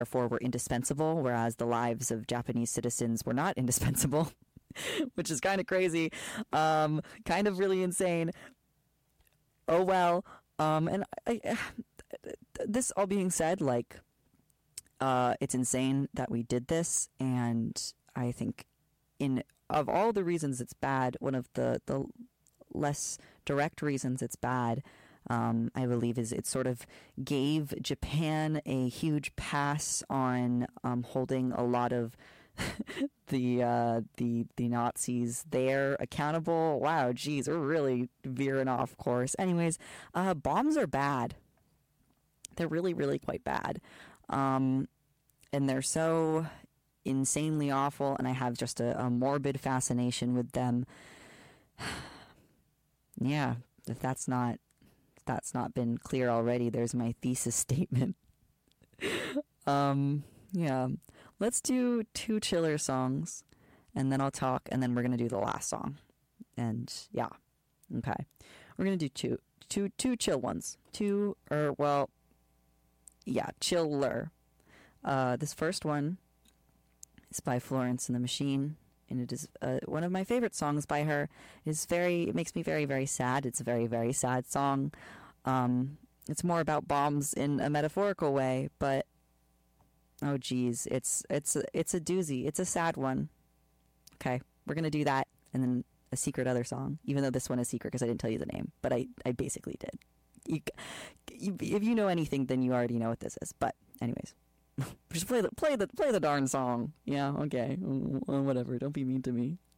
therefore were indispensable, whereas the lives of Japanese citizens were not indispensable, which is kind of crazy, kind of really insane. Oh well. And this all being said, like, it's insane that we did this, and I think of all the reasons it's bad, one of the less direct reasons it's bad, I believe, is it sort of gave Japan a huge pass on holding a lot of the Nazis there accountable. Wow, geez, we're really veering off course. Anyways, bombs are bad. They're really, really quite bad. And they're so insanely awful, and I have just a morbid fascination with them. Yeah, if that's not been clear already, there's my thesis statement. Yeah, let's do 2 chiller songs, and then I'll talk, and then we're gonna do the last song. And yeah, okay, we're gonna do two chill ones. Chiller. This first one is by Florence and the Machine, and it is one of my favorite songs by her. It makes me very, very sad. It's a very, very sad song. It's more about bombs in a metaphorical way, but oh geez, it's a doozy. It's a sad one. Okay, we're gonna do that, and then a secret other song, even though this one is secret because I didn't tell you the name, but I basically did. If you know anything, then you already know what this is. But anyways, just play the darn song. Yeah, okay, whatever. Don't be mean to me.